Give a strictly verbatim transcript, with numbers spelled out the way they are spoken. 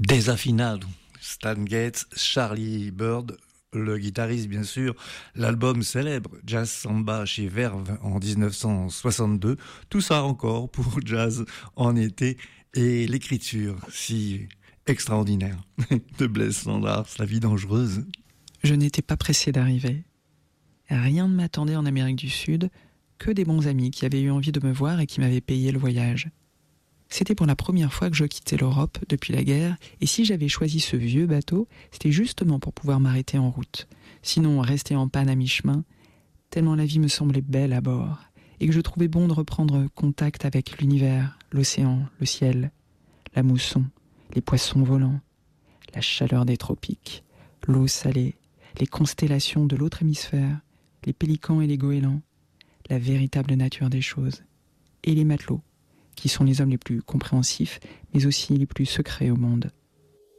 Desafinado, Stan Getz, Charlie Bird, le guitariste bien sûr, l'album célèbre Jazz Samba chez Verve en dix-neuf cent soixante-deux, tout ça encore pour Jazz en été et l'écriture si extraordinaire de Blaise Cendrars, La vie dangereuse. Je n'étais pas pressé d'arriver. Rien ne m'attendait en Amérique du Sud, que des bons amis qui avaient eu envie de me voir et qui m'avaient payé le voyage. C'était pour la première fois que je quittais l'Europe depuis la guerre, et si j'avais choisi ce vieux bateau, c'était justement pour pouvoir m'arrêter en route. Sinon, rester en panne à mi-chemin, tellement la vie me semblait belle à bord, et que je trouvais bon de reprendre contact avec l'univers, l'océan, le ciel, la mousson, les poissons volants, la chaleur des tropiques, l'eau salée, les constellations de l'autre hémisphère, les pélicans et les goélands, la véritable nature des choses, et les matelots, qui sont les hommes les plus compréhensifs, mais aussi les plus secrets au monde.